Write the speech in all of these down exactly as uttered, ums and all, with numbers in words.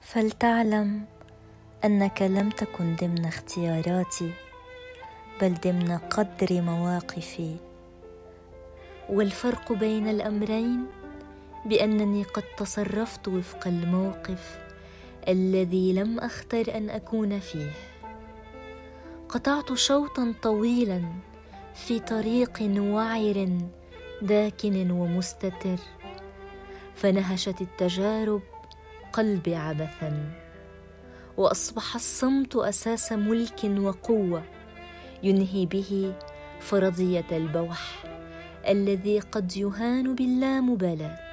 فلتعلم أنك لم تكن ضمن اختياراتي، بل ضمن قدر مواقفي. والفرق بين الأمرين بأنني قد تصرفت وفق الموقف الذي لم أختر أن أكون فيه. قطعت شوطا طويلا في طريق وعر داكن ومستتر، فنهشت التجارب قلبي عبثا، وأصبح الصمت أساس ملك وقوة ينهي به فرضية البوح الذي قد يهان باللامبالاة.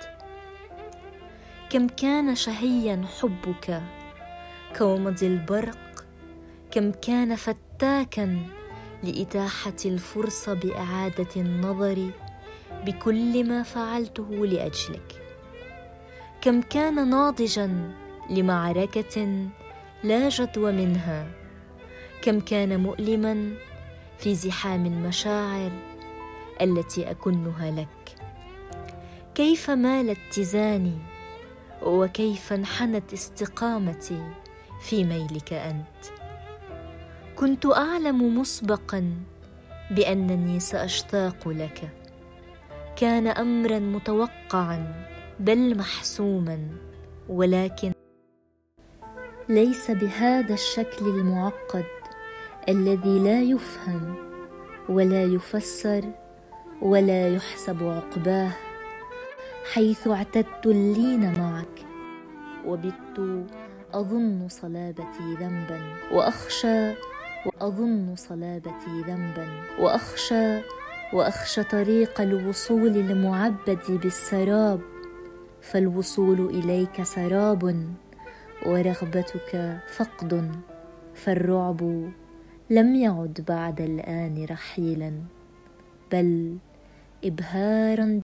كم كان شهيا حبك كومض البرق، كم كان فتاكا لإتاحة الفرصة بإعادة النظر بكل ما فعلته لأجلك. كم كان ناضجا لمعركة لا جدوى منها، كم كان مؤلما في زحام المشاعر التي أكنها لك. كيف مال اتزاني وكيف انحنت استقامتي في ميلك أنت. كنت أعلم مسبقا بأنني سأشتاق لك، كان أمرا متوقعا بل محسوما، ولكن ليس بهذا الشكل المعقد الذي لا يفهم ولا يفسر ولا يحسب عقباه، حيث اعتدت اللين معك وبت أظن صلابتي ذنبا وأخشى وأظن صلابتي ذنبا وأخشى وأخشى طريق الوصول المعبد بالسراب، فالوصول إليك سراب ورغبتك فقد، فالرعب لم يعد بعد الآن رحيلا بل إبهارا.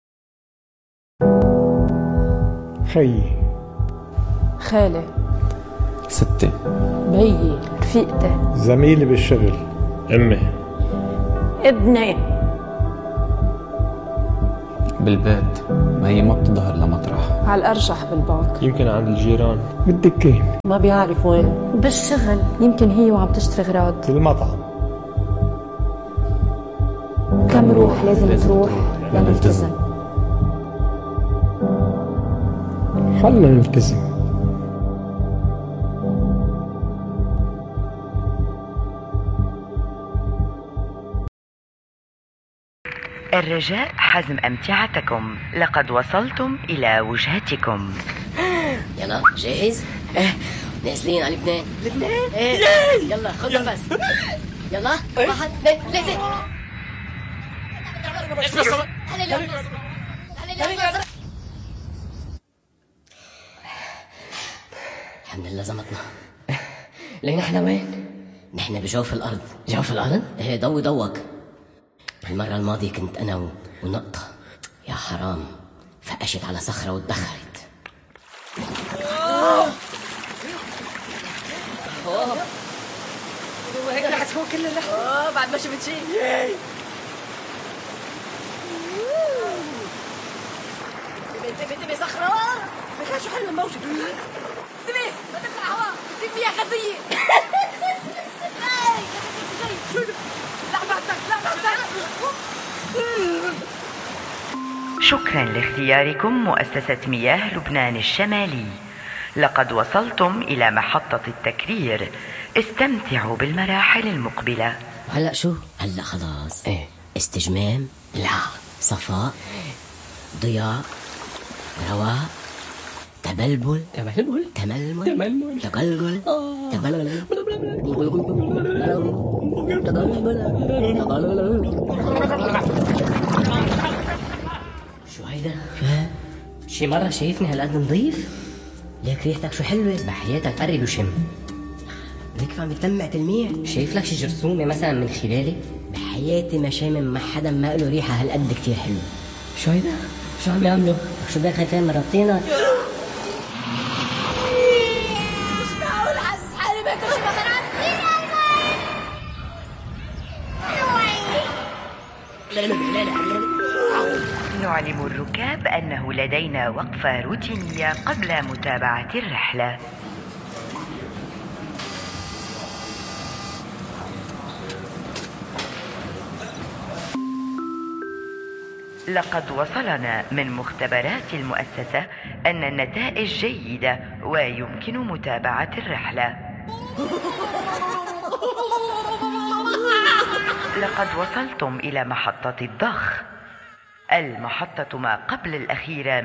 خي، خالة، ستة، بيي، رفيقتي، زميلي بالشغل، أمي، ابني، بالبيت. ما هي ما بتظهر لمطرح، على الأرجح بالبنك، يمكن عند الجيران، بالدكين، ما بيعرف وين، بالشغل، يمكن هي وعم تشتري غراض، بالمطعم. كم روح لازم, لازم تروح لنلتزم. خلنا نلتزم. الرجاء حزم أمتعتكم، لقد وصلتم إلى وجهتكم. يلا جاهز؟ ايه نازلين على لبنان. لبنان؟ ايه يلا خذ نفس. يلا واحد اثنين ثلاثة. الحمد لله زمتنا. لين احنا وين؟ نحن بجوف الأرض. جوف الأرض؟ ايه ضوي ضوك. المرة الماضية كنت أنا ونقطة، يا حرام فقشت على صخرة واتدخلت. اوه اوه وهيك رح تكون كل اللحظة. اوه بعد ما شفت شيء. تبي تبي تبي صخرة؟ بخير شو حلو الموجة. تبي ما تطلع هواء بتصير فيها خزية. لا بعدك لا بعدك. شكرا لاختياركم مؤسسة مياه لبنان الشمالي. لقد وصلتم إلى محطة التكرير، استمتعوا بالمراحل المقبلة. هلأ شو؟ هلأ خلاص. ايه استجمام، لا صفاء، ضياء، رواء، تبلبل تململ تململ تململ تقلقل تبلبل شو هيدا؟ شو هاد؟ شي مرة شايفني هالقد نظيف؟ ليك ريحتك شو حلوة. بحياتك قرب وشم. ليك عم بتلمع تلميع. شايف لك شي جرثومة مثلا من خلالي؟ بحياتي ما شامم مع حدا ما له ريحة هالقد كتير حلوة. شو هيدا؟ شو عم يعملوا؟ شو بدك خايفين مربطينا؟ مش معقول حاسس حالي باكل شي مخرات. لا لا لا لا نعلم الركاب أنه لدينا وقفة روتينية قبل متابعة الرحلة. لقد وصلنا من مختبرات المؤسسة أن النتائج جيدة ويمكن متابعة الرحلة. لقد وصلتم إلى محطة الضخ، المحطة ما قبل الأخيرة